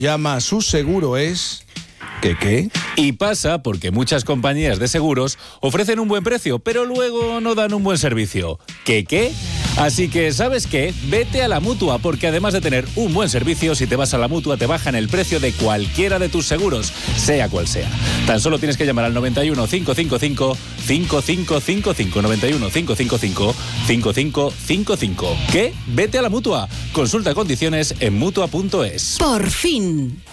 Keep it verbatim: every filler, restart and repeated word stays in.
llama a su seguro es... ¿Qué qué? Y pasa porque muchas compañías de seguros ofrecen un buen precio, pero luego no dan un buen servicio. ¿Qué qué? Así que, ¿sabes qué? Vete a la Mutua, porque además de tener un buen servicio, si te vas a la Mutua te bajan el precio de cualquiera de tus seguros, sea cual sea. Tan solo tienes que llamar al noventa y uno, cinco cinco cinco, cinco cinco cinco cinco, noventa y uno, cinco cinco cinco, cinco cinco cinco cinco. ¿Qué? Vete a la Mutua. Consulta condiciones en mutua punto es. Por fin.